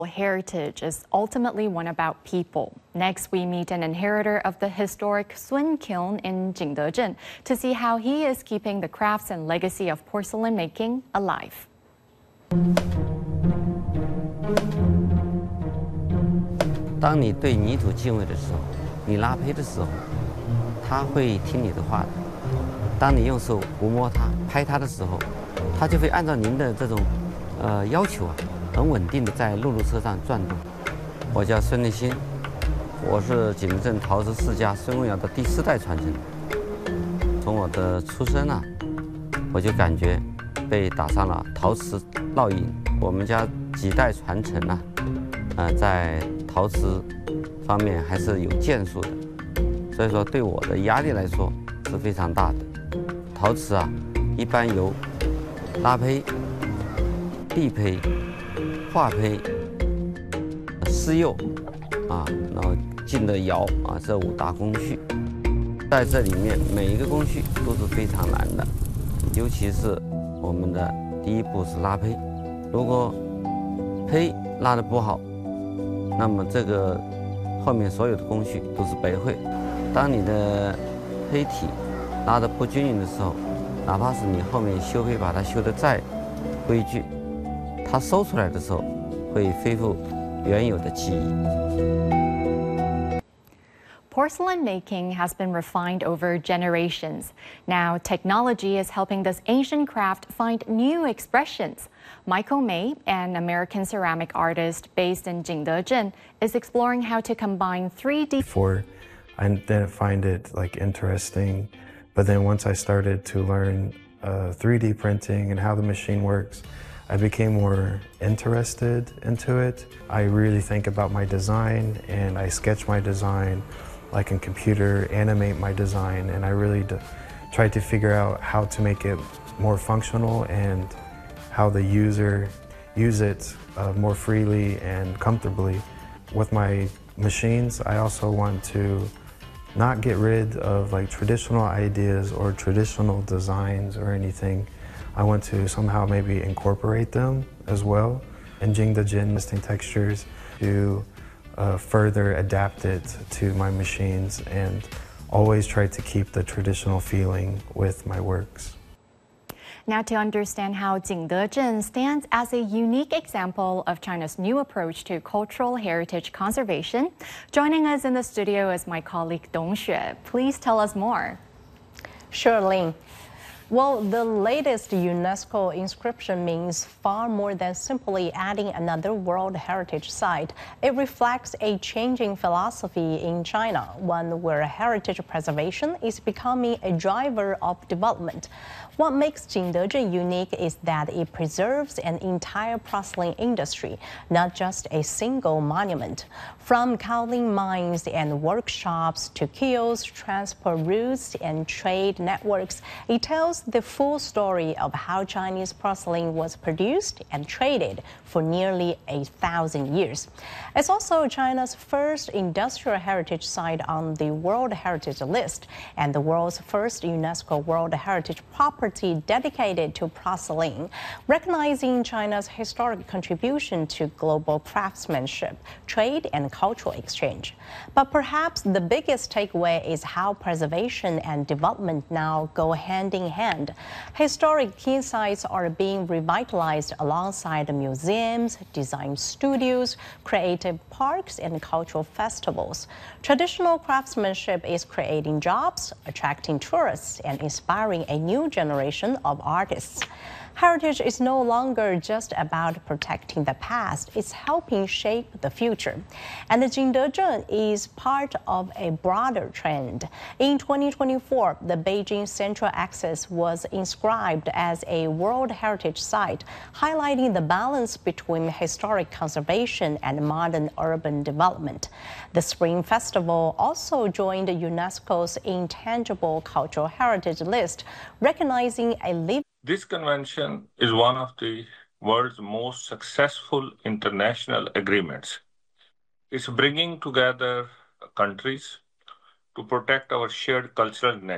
Heritage is ultimately one about people. Next, we meet an inheritor of the historic Sun Kiln in Jingdezhen to see how he is keeping the crafts and legacy of porcelain making alive. 当你对泥土敬畏的时候，你拉胚的时候，它会听你的话的。当你用手抚摸它、拍它的时候，它就会按照您的这种要求啊，很稳定的在露车上转动。我叫孙立新，我是景德镇陶瓷世家孙公窑的第4代传承。从我的出生啊，我就感觉被打上了陶瓷烙印。我们家几代传承啊，在陶瓷方面还是有建树的，所以说对我的压力来说是非常大的。陶瓷啊，一般由拉胚、地胚、化胚、施釉啊，然后进的窑啊，这5大工序，在这里面每一个工序都是非常难的，尤其是我们的第一步是拉胚，如果胚拉得不好，那么这个后面所有的工序都是白费。当你的胚体拉得不均匀的时候，哪怕是你后面修胚把它修得再规矩，它收出来的时候会恢复原有的记忆。 Porcelain making has been refined over generations. Now, technology is helping this ancient craft find new expressions. Michael May, an American ceramic artist based in Jingdezhen, is exploring how to combine 3D. Before, I didn't find it interesting, but then once I started to learn 3D printing and how the machine works, I became more interested into it. I really think about my design and I sketch my design. I can computer animate my design, and I really tried to figure out how to make it more functional and how the user use it more freely and comfortably. With my machines, I also want to not get rid of traditional ideas or traditional designs or anything. I want to somehow maybe incorporate them as well in Jingdezhen listing textures to further adapt it to my machines and always try to keep the traditional feeling with my works. Now, to understand how Jingdezhen stands as a unique example of China's new approach to cultural heritage conservation, joining us in the studio is my colleague Dong Xue. Please tell us more. Sure, Ling. Well, the latest UNESCO inscription means far more than simply adding another World Heritage Site. It reflects a changing philosophy in China, one where heritage preservation is becoming a driver of development. What makes Jingdezhen unique is that it preserves an entire porcelain industry, not just a single monument. From kaolin mines and workshops to kiosks, transport routes, and trade networks, it tells the full story of how Chinese porcelain was produced and traded for nearly 1,000 years. It's also China's first industrial heritage site on the World Heritage List and the world's first UNESCO World Heritage property dedicated to porcelain, recognizing China's historic contribution to global craftsmanship, trade, and cultural exchange. But perhaps the biggest takeaway is how preservation and development now go hand in hand. Historic key sites are being revitalized alongside museums, design studios, creative parks, and cultural festivals. Traditional craftsmanship is creating jobs, attracting tourists, and inspiring a new generation of artists. Heritage is no longer just about protecting the past, it's helping shape the future. And the Jingdezhen is part of a broader trend. In 2024, the Beijing Central Axis was inscribed as a World Heritage Site, highlighting the balance between historic conservation and modern urban development. The Spring Festival also joined UNESCO's Intangible Cultural Heritage List, recognizing a living. This convention is one of the world's most successful international agreements. It's bringing together countries to protect our shared cultural